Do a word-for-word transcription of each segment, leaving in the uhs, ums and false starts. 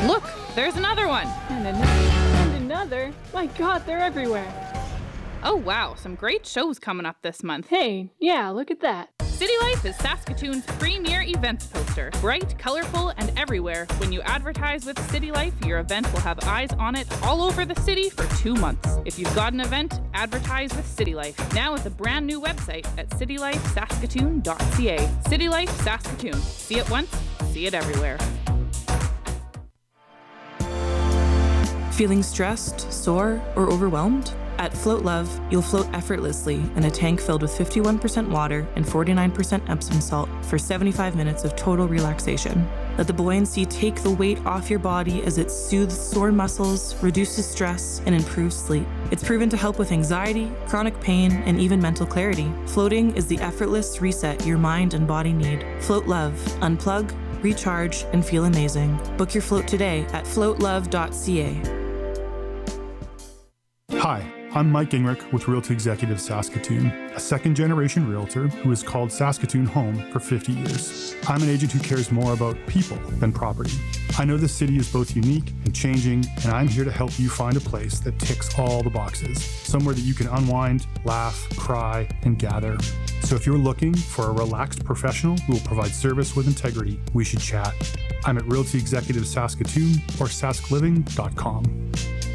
Look, there's another one. And another. And another. My God, they're everywhere. Oh wow, some great shows coming up this month. Hey, yeah, look at that. City Life is Saskatoon's premier events poster. Bright, colorful, and everywhere. When you advertise with City Life, your event will have eyes on it all over the city for two months. If you've got an event, advertise with City Life. Now with a brand new website at city life saskatoon dot c a. City Life Saskatoon. See it once, see it everywhere. Feeling stressed, sore, or overwhelmed? At Float Love, you'll float effortlessly in a tank filled with fifty-one percent water and forty-nine percent Epsom salt for seventy-five minutes of total relaxation. Let the buoyancy take the weight off your body as it soothes sore muscles, reduces stress, and improves sleep. It's proven to help with anxiety, chronic pain, and even mental clarity. Floating is the effortless reset your mind and body need. Float Love. Unplug, recharge, and feel amazing. Book your float today at float love dot c a. Hi, I'm Mike Gingrich with Realty Executive Saskatoon, a second-generation realtor who has called Saskatoon home for fifty years. I'm an agent who cares more about people than property. I know this city is both unique and changing, and I'm here to help you find a place that ticks all the boxes, somewhere that you can unwind, laugh, cry, and gather. So if you're looking for a relaxed professional who will provide service with integrity, we should chat. I'm at Realty Executive Saskatoon or sask living dot com.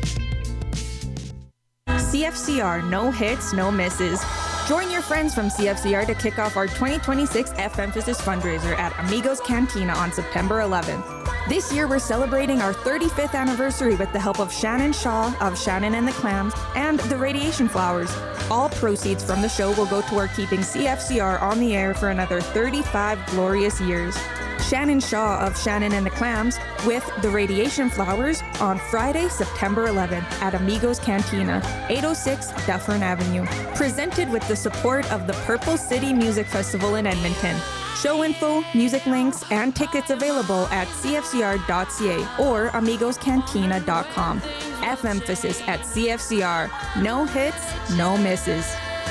C F C R, no hits, no misses. Join your friends from C F C R to kick off our twenty twenty-six F-Emphasis fundraiser at Amigos Cantina on September eleventh. This year, we're celebrating our thirty-fifth anniversary with the help of Shannon Shaw of Shannon and the Clams and the Radiation Flowers. All proceeds from the show will go toward keeping C F C R on the air for another thirty-five glorious years. Shannon Shaw of Shannon and the Clams with the Radiation Flowers on Friday, September eleventh at Amigos Cantina, eight oh six Dufferin Avenue. Presented with the support of the Purple City Music Festival in Edmonton. Show info, music links, and tickets available at c f c r dot c a or amigos cantina dot com. F-Emphasis at C F C R. No hits, no misses.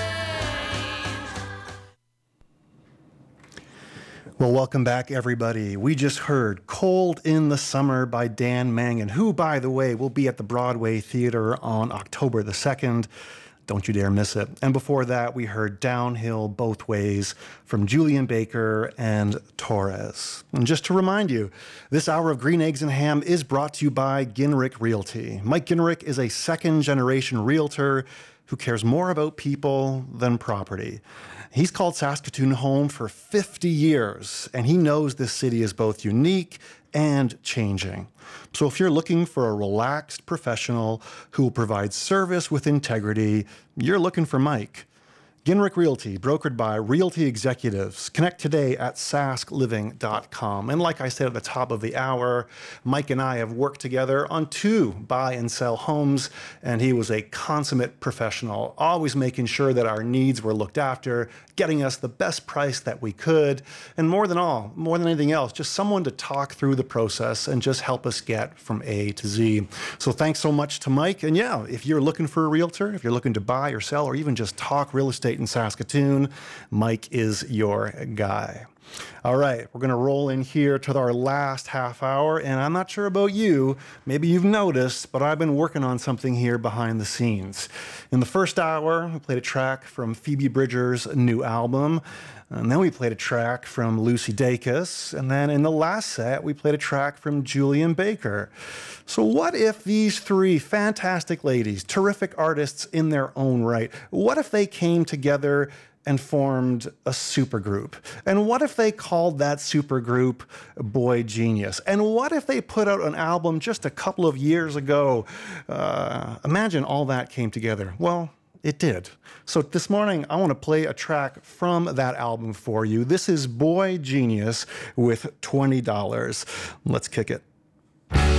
Well, welcome back, everybody. We just heard Cold in the Summer by Dan Mangan, who, by the way, will be at the Broadway Theater on October the second. Don't you dare miss it. And before that, we heard Downhill Both Ways from Julian Baker and Torres. And just to remind you, this hour of Green Eggs and Ham is brought to you by Ginrich Realty. Mike Ginrich is a second-generation realtor who cares more about people than property. He's called Saskatoon home for fifty years, and he knows this city is both unique and changing. So if you're looking for a relaxed professional who will provide service with integrity, you're looking for Mike. Ginrich Realty, brokered by Realty Executives. Connect today at sask living dot com. And like I said at the top of the hour, Mike and I have worked together on two buy and sell homes, and he was a consummate professional, always making sure that our needs were looked after, getting us the best price that we could, and more than all, more than anything else, just someone to talk through the process and just help us get from A to Z. So thanks so much to Mike. And yeah, if you're looking for a realtor, if you're looking to buy or sell or even just talk real estate in Saskatoon, Mike is your guy. All right, we're going to roll in here to our last half hour, and I'm not sure about you, maybe you've noticed, but I've been working on something here behind the scenes. In the first hour, we played a track from Phoebe Bridgers' new album, and then we played a track from Lucy Dacus, and then in the last set, we played a track from Julian Baker. So what if these three fantastic ladies, terrific artists in their own right, what if they came together and formed a supergroup? And what if they called that supergroup Boy Genius? And what if they put out an album just a couple of years ago? Uh, imagine all that came together. Well, it did. So this morning, I want to play a track from that album for you. This is Boy Genius with twenty dollars. Let's kick it.